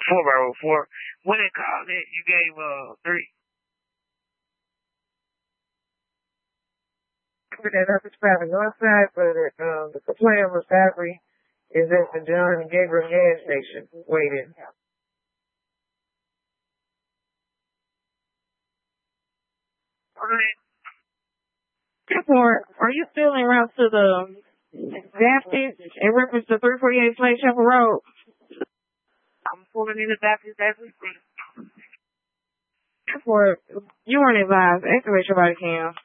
4 by 4. When it called it, you gave 3. That Upper Traffic North Side, but the complaint on Savory is at the John Gabriel gas station waiting. Alright. Are you still en route to the Baptist in reference to 348 Slate Chapel Road? I'm pulling in the Baptist as we speak. You weren't advised. Activate your body cam.